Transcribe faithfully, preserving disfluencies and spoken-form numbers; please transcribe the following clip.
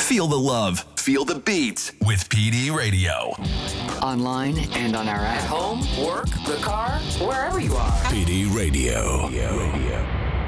Feel the love. Feel the beats with P D Radio. Online and on our app. At home, work, the car, wherever you are. P D Radio. Radio.